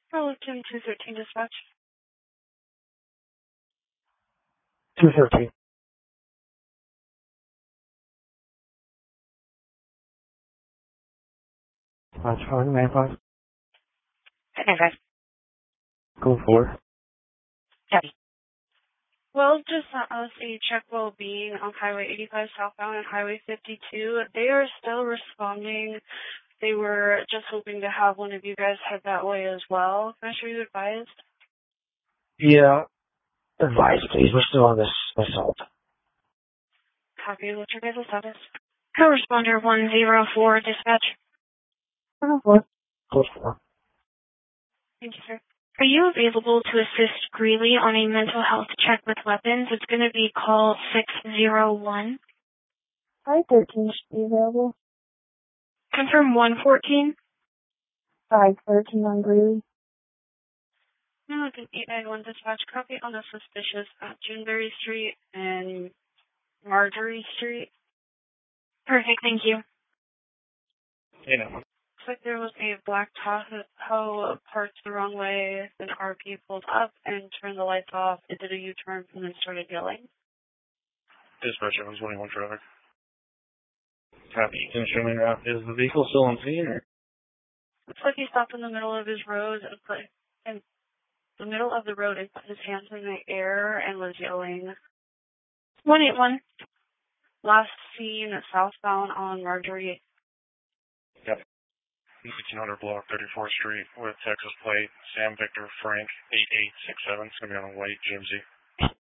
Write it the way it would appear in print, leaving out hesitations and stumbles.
Arlington 213 dispatch. 213. Charlie 95. Okay, guys. Go 4. Copy. Well, just sent us a check well-being on Highway 85 southbound and Highway 52. They are still responding. They were just hoping to have one of you guys head that way as well. Can I show you advised? Yeah. Advise, please. We're still on this assault. Copy. What's your guys' status? Co-responder 104 dispatch. 104. Code 4. Thank you, sir. Are you available to assist Greeley on a mental health check with weapons? It's going to be call 601. 513 should be available. Confirm 114. 513 on Greeley. No, it's an 891 dispatch. Copy on a suspicious at Juneberry Street and Marjorie Street. Perfect, thank you. Looks like there was a black Tahoe parked the wrong way. An RP pulled up and turned the lights off. It did a U-turn and then started yelling. Dispatcher 121 traffic. Copy. Can you show me around? Is the vehicle still on scene or? Looks like he stopped in the middle of his road and put in the middle of the road and put his hands in the air and was yelling. 181. Last seen southbound on Marjorie. Yep. 1800 block 34th Street with Texas plate Sam Victor Frank 8867. It's going to be on a white GMC.